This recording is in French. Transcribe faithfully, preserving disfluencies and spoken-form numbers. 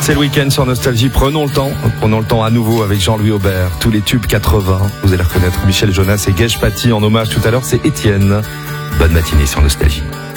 C'est le week-end sur Nostalgie. Prenons le temps, prenons le temps à nouveau avec Jean-Louis Aubert. Tous les tubes quatre-vingts, vous allez reconnaître Michel Jonas et Gage Paty en hommage tout à l'heure, c'est Étienne. Bonne matinée sur Nostalgie.